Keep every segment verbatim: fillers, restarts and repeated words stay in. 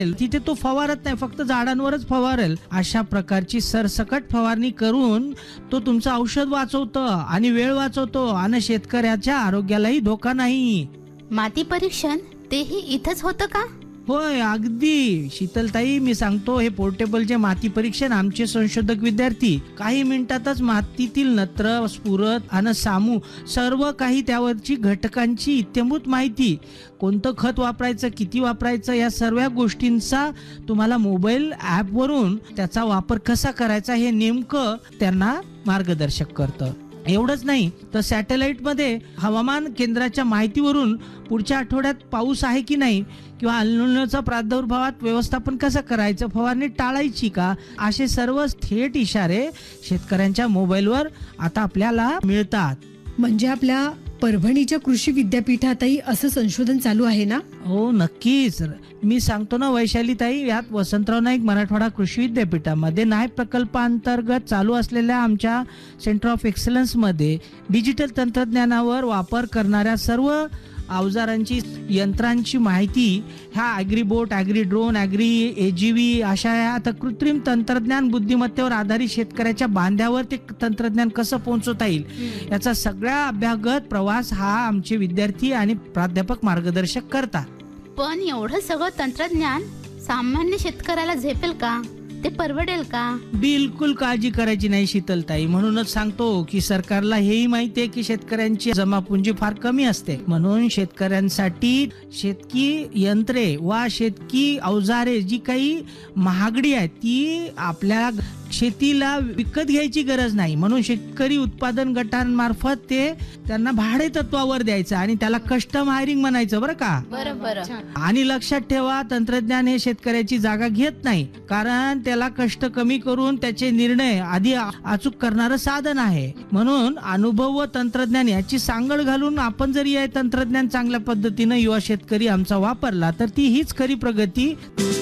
तिथे तो फवारत नाही, फक्त झाडांवरच फवारेल. अशा प्रकारची सरसकट फवारणी करून तो तुमचं औषध वाचवतो आणि वेळ वाचवतो आणि शेतकऱ्याच्या आरोग्यालाही धोका नाही. माती परीक्षण तेही इथंच होतं का? होय, अगदी शीतलताई, मी सांगतो, हे पोर्टेबलचे माती परीक्षण आमचे संशोधक विद्यार्थी काही मिनिटातच मातीतील नत्र, स्फुरद आणि सामू सर्व काही त्यावरची घटकांची इत्यंभूत माहिती, कोणतं खत वापरायचं, किती वापरायचं, या सर्व गोष्टींचा तुम्हाला मोबाईल ॲपवरून त्याचा वापर कसा करायचा हे नेमकं त्यांना मार्गदर्शक करतं. एवढंच नाही तर सॅटेलाइट मध्ये हवामान केंद्राच्या माहितीवरून पुढच्या आठवड्यात पाऊस आहे की नाही किंवा अल्निनोचा प्रादुर्भावात व्यवस्थापन कसं करायचं, फवारणी टाळायची का, असे सर्व थेट इशारे शेतकऱ्यांच्या मोबाईलवर आता आपल्याला मिळतात. म्हणजे आपल्या परभणीच्या कृषी विद्यापीठातही असं संशोधन चालू आहे ना? हो, नक्कीच. मी सांगतो ना वैशालीताई, यात वसंतराव नाईक मराठवाडा कृषी विद्यापीठामध्ये नायब प्रकल्पांतर्गत चालू असलेल्या आमच्या सेंटर ऑफ एक्सलन्स मध्ये डिजिटल तंत्रज्ञानावर वापर करणाऱ्या सर्व अवजारांची, यंत्रांची माहिती ह्या ॲग्रीबोट, ॲग्री ड्रोन, ॲग्री एजीव्ही अशा आता कृत्रिम तंत्रज्ञान बुद्धिमत्तेवर आधारित शेतकऱ्याच्या बांध्यावर ते तंत्रज्ञान कसं पोहोचवता येईल याचा सगळा अभ्यागत प्रवास हा आमचे विद्यार्थी आणि प्राध्यापक मार्गदर्शक करतात. पण एवढं सगळं तंत्रज्ञान सामान्य शेतकऱ्याला झेपेल का? ते परवडेल का? बिलकुल काळजी करायची नाही शीतलताई. म्हणूनच सांगतो की सरकारला हेही माहिती आहे की शेतकऱ्यांची जमापुंजी फार कमी असते, म्हणून शेतकऱ्यांसाठी शेतकी यंत्रे वा शेतकी अवजारे जी काही महागडी आहे ती आपल्या शेतीला विकत घ्यायची गरज नाही. म्हणून शेतकरी उत्पादन गटांमार्फत ते त्यांना भाडे तत्वावर द्यायचं आणि त्याला कस्टम हायरिंग म्हणायचं, बरं का? बरोबर. आणि लक्षात ठेवा, तंत्रज्ञान हे शेतकऱ्याची जागा घेत नाही, कारण त्याला कष्ट कमी करून त्याचे निर्णय आधी अचूक करणारं साधन आहे. म्हणून अनुभव व तंत्रज्ञान याची सांगड घालून आपण जर हे तंत्रज्ञान चांगल्या पद्धतीनं युवा शेतकरी आमचा वापरला तर ती हीच खरी प्रगती.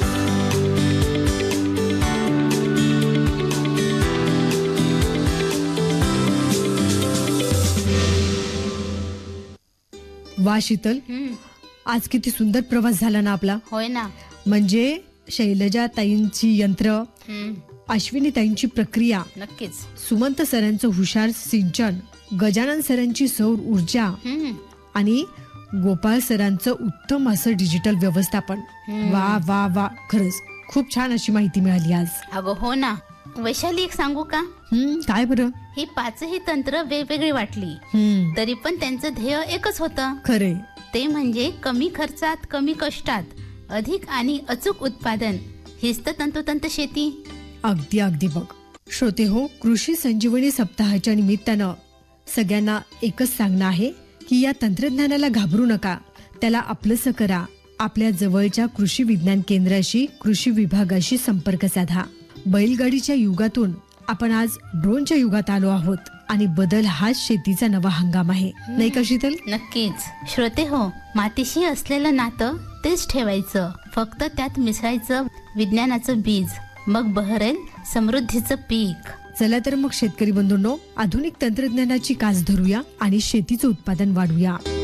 वा शीतल, आज किती सुंदर प्रवास झाला ना आपला. होय ना. म्हणजे शैलजा ताईंची यंत्र, अश्विनी ताईंची प्रक्रिया, नक्कीच सुमंत सरांचं हुशार सिंचन, गजानन सरांची सौर ऊर्जा आणि गोपाळ सरांचं उत्तम असं डिजिटल व्यवस्थापन. वा वा वा, खरंच खूप छान अशी माहिती मिळाली आज. अगं हो ना. वैशाली, एक सांगू का? हम्म काय बरं? ही पाचही तंत्र वेगवेगळी वाटली तरी पण त्यांचं ध्येय एकच होतं. खरे, ते म्हणजे कमी खर्चात, कमी कष्टात अधिक आणि अचूक उत्पादन. हीच तर तंतोतंत शेती. अगदी अगदी. बघ श्रोते हो, कृषी संजीवनी सप्ताहाच्या निमित्तानं सगळ्यांना एकच सांगणं आहे की या तंत्रज्ञानाला घाबरू नका, त्याला आपलंसं करा. आपल्या जवळच्या कृषी विज्ञान केंद्राशी, कृषी विभागाशी संपर्क साधा. बैलगाडीच्या युगातून आपण आज ड्रोनच्या युगात आलो आहोत आणि बदल हाच शेतीचा नवा हंगाम आहे, नाही का शीतल? नक्कीच. श्रोते हो, मातीशी असलेलं नातं तेच ठेवायचं, फक्त त्यात मिसळायचं विज्ञानाचं बीज, मग बहरेल समृद्धीचं पीक. चला तर मग शेतकरी बंधूंनो, आधुनिक तंत्रज्ञानाची कास धरूया आणि शेतीचं उत्पादन वाढवूया.